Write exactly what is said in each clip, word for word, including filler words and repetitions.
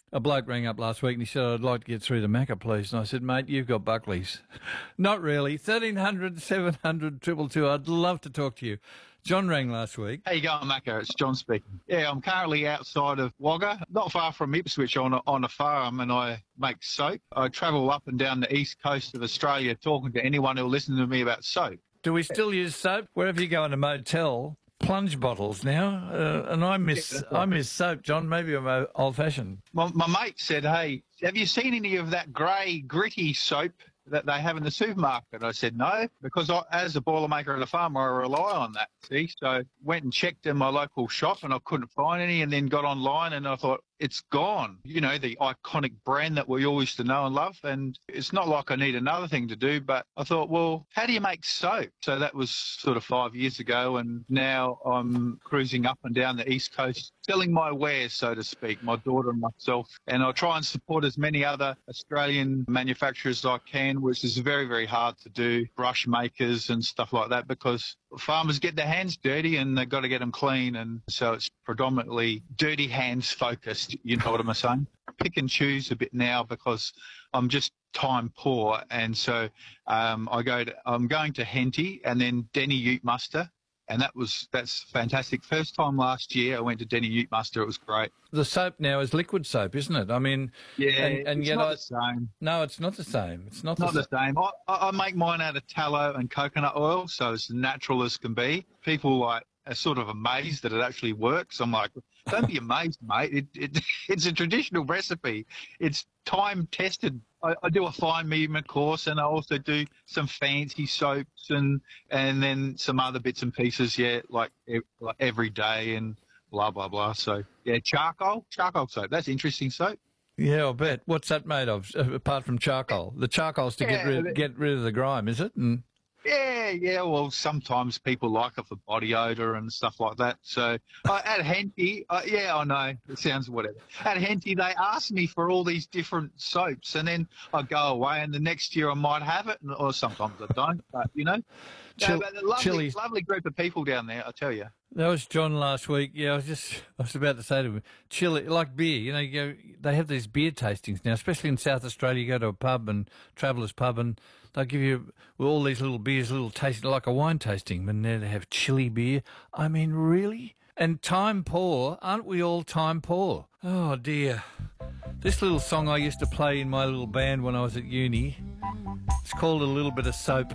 A bloke rang up last week and he said, I'd like to get through to Macca, please. And I said, mate, you've got Buckley's. Not really. thirteen hundred, seven hundred, two two two. I'd love to talk to you. John rang last week. How you going, Macca? It's John speaking. Yeah, I'm currently outside of Wagga, not far from Ipswich on a, on a farm, and I make soap. I travel up and down the east coast of Australia talking to anyone who'll listen to me about soap. Do we still use soap? Wherever you go in a motel, plunge bottles now, uh, and I miss Yeah, right. I miss soap, John. Maybe I'm uh, old-fashioned. My, my mate said, hey, have you seen any of that grey, gritty soap that they have in the supermarket? I said, no, because I, as a boilermaker and a farmer, I rely on that, see? So went and checked in my local shop and I couldn't find any, and then got online and I thought, it's gone. You know, the iconic brand that we all used to know and love. And it's not like I need another thing to do, but I thought, well, how do you make soap? So that was sort of five years ago. And now I'm cruising up and down the East Coast, selling my wares, so to speak, my daughter and myself. And I try and support as many other Australian manufacturers as I can, which is very, very hard to do, brush makers and stuff like that, because farmers get their hands dirty and they've got to get them clean. And so it's predominantly dirty hands focused, you know what I'm saying? Pick and choose a bit now because I'm just time poor. And so um, I go to, I'm going to Henty and then Denny Ute Muster. And that was, that's fantastic. First time last year I went to Denny Ute Muster. It was great. The soap now is liquid soap, isn't it? I mean, Yeah, and, and it's yet not I, the same. no, it's not the same. It's not, Not the, the same. I, I make mine out of tallow and coconut oil, so it's natural as can be. People like are sort of amazed that it actually works. I'm like, don't be amazed, mate. It, it, it's a traditional recipe. It's time tested. I, I do a fine movement course, and I also do some fancy soaps and and then some other bits and pieces. Yeah, like, ev- like every day and blah blah blah. So yeah, charcoal, charcoal soap. That's interesting soap. Yeah, I bet. What's that made of, uh, apart from charcoal? The charcoal's to get Yeah, rid but- get rid of the grime, is it? And Yeah, yeah. Well, sometimes people like it for body odour and stuff like that. So uh, at Henty, uh, yeah, I know it sounds whatever. At Henty, they ask me for all these different soaps, and then I go away, and the next year I might have it, and, or sometimes I don't. But you know, Chil- no, but a lovely, chilies. lovely group of people down there. I tell you. that was John last week. Yeah, I was just I was about to say to him, chili like beer. You know, you go, they have these beer tastings now, especially in South Australia. You go to a pub and Travellers Pub, and they'll give you with all these little beers, little tasting like a wine tasting. But now they have chili beer. I mean, really? And time poor, aren't we all time poor? Oh dear. This little song I used to play in my little band when I was at uni. It's called A Little Bit of Soap.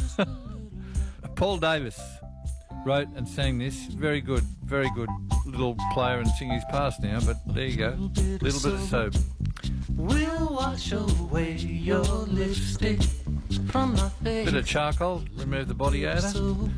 Paul Davis wrote and sang this. Very good, very good little player and singer. He's passed now, but there you go. Little bit of soap. We'll wash away your lipstick from my face. Bit of charcoal, remove the body odour. So